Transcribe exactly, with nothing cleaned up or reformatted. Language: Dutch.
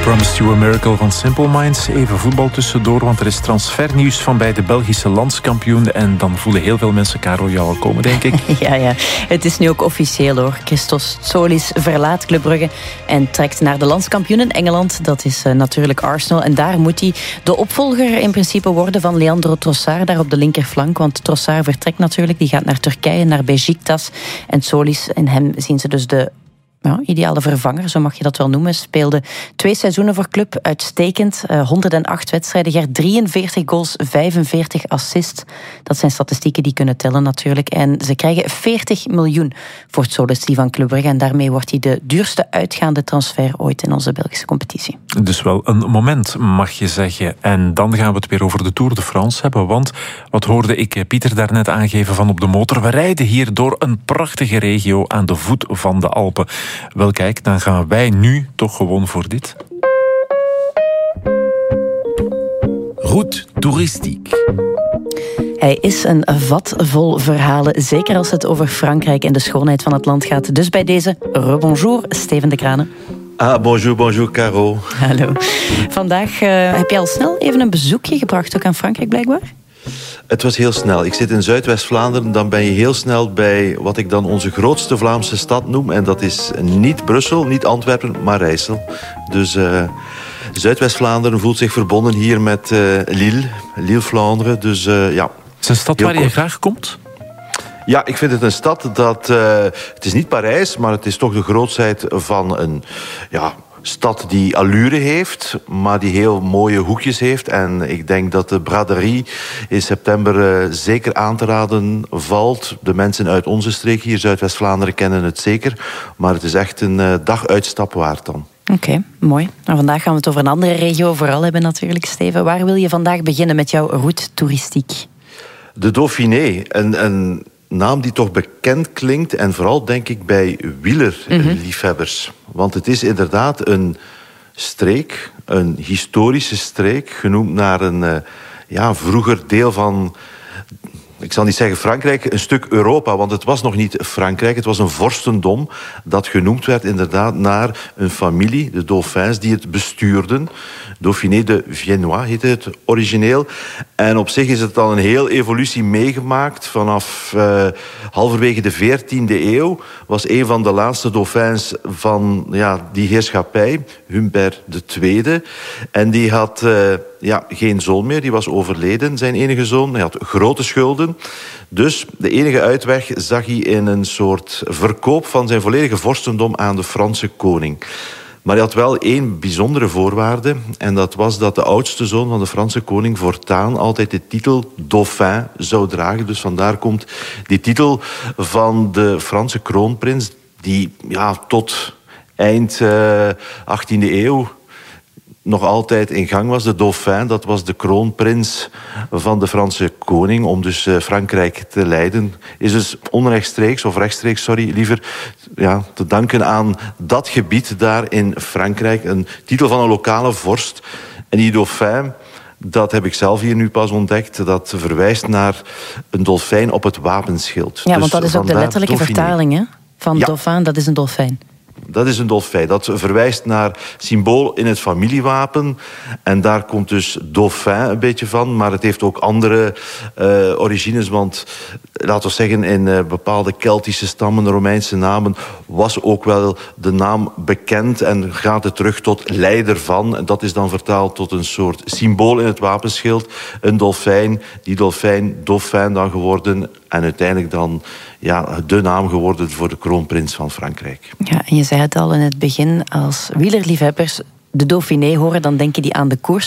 Promised You a Miracle van Simple Minds. Even voetbal tussendoor, want er is transfernieuws van bij de Belgische landskampioen. En dan voelen heel veel mensen Karel jou al komen, denk ik. Ja, ja, het is nu ook officieel hoor. Christos Tsolis verlaat Club Brugge en trekt naar de landskampioen in Engeland. Dat is uh, natuurlijk Arsenal. En daar moet hij de opvolger in principe worden van Leandro Trossard, daar op de linkerflank. Want Trossard vertrekt natuurlijk, die gaat naar Turkije, naar Beşiktaş. En Tsolis, in hem zien ze dus de Ja, ideale vervanger, zo mag je dat wel noemen. Speelde twee seizoenen voor club, uitstekend. Uh, honderdacht wedstrijden, Gert, drieënveertig goals, vijfenveertig assists. Dat zijn statistieken die kunnen tellen natuurlijk. En ze krijgen veertig miljoen voor Tsolis, die van Club Brugge. En daarmee wordt hij de duurste uitgaande transfer ooit in onze Belgische competitie. Dus wel een moment, mag je zeggen. En dan gaan we het weer over de Tour de France hebben. Want, wat hoorde ik Pieter daarnet aangeven van op de motor? We rijden hier door een prachtige regio aan de voet van de Alpen. Wel kijk, dan gaan wij nu toch gewoon voor dit. Route toeristiek. Hij is een vat vol verhalen, zeker als het over Frankrijk en de schoonheid van het land gaat. Dus bij deze, rebonjour, Steven de Kranen. Ah, bonjour, bonjour, Caro. Hallo. Vandaag uh, heb je al snel even een bezoekje gebracht, ook aan Frankrijk blijkbaar? Het was heel snel. Ik zit in Zuidwest-Vlaanderen, dan ben je heel snel bij wat ik dan onze grootste Vlaamse stad noem. En dat is niet Brussel, niet Antwerpen, maar Rijssel. Dus uh, Zuidwest-Vlaanderen voelt zich verbonden hier met uh, Lille, Lille-Vlaanderen. Dus uh, ja. Het is een stad waar je graag komt? Ja, ik vind het een stad dat... Uh, het is niet Parijs, maar het is toch de grootheid van een... ja, stad die allure heeft, maar die heel mooie hoekjes heeft. En ik denk dat de braderie in september uh, zeker aan te raden valt. De mensen uit onze streek hier, Zuidwest-Vlaanderen, kennen het zeker. Maar het is echt een uh, daguitstap waard dan. Oké, okay, mooi. Nou, vandaag gaan we het over een andere regio vooral hebben natuurlijk, Steven. Waar wil je vandaag beginnen met jouw route toeristiek? De Dauphiné, een... een naam die toch bekend klinkt en vooral denk ik bij wielerliefhebbers. Mm-hmm. Want het is inderdaad een streek, een historische streek, genoemd naar een uh, ja, vroeger deel van... Ik zal niet zeggen Frankrijk, een stuk Europa, want het was nog niet Frankrijk. Het was een vorstendom dat genoemd werd inderdaad naar een familie, de Dauphins, die het bestuurden. Dauphiné de Viennois heette het origineel. En op zich is het dan een heel evolutie meegemaakt. Vanaf uh, halverwege de veertiende eeuw was een van de laatste Dauphins van ja, die heerschappij, Humbert de Tweede. En die had... Uh, Ja, geen zoon meer, die was overleden, zijn enige zoon. Hij had grote schulden. Dus de enige uitweg zag hij in een soort verkoop van zijn volledige vorstendom aan de Franse koning. Maar hij had wel één bijzondere voorwaarde. En dat was dat de oudste zoon van de Franse koning voortaan altijd de titel Dauphin zou dragen. Dus vandaar komt die titel van de Franse kroonprins, die ja, tot eind uh, achttiende eeuw... nog altijd in gang was. De Dauphin, dat was de kroonprins van de Franse koning, om dus uh, Frankrijk te leiden. Is dus onrechtstreeks, of rechtstreeks, sorry, liever, ja, te danken aan dat gebied daar in Frankrijk. Een titel van een lokale vorst. En die Dauphin, dat heb ik zelf hier nu pas ontdekt, dat verwijst naar een dolfijn op het wapenschild. Ja, dus want dat is ook de letterlijke Dauphiné. Vertaling, hè? Van ja. Dauphin, dat is een dolfijn. Dat is een dolfijn. Dat verwijst naar symbool in het familiewapen. En daar komt dus Dauphin een beetje van. Maar het heeft ook andere uh, origines. Want, laten we zeggen, in uh, bepaalde Keltische stammen, Romeinse namen, was ook wel de naam bekend. En gaat het terug tot leider van. En dat is dan vertaald tot een soort symbool in het wapenschild. Een dolfijn. Die dolfijn, Dauphin dan geworden. En uiteindelijk dan ja, de naam geworden voor de kroonprins van Frankrijk. Ja, en je zei het al in het begin, als wielerliefhebbers de Dauphiné horen, dan denken die aan de koers.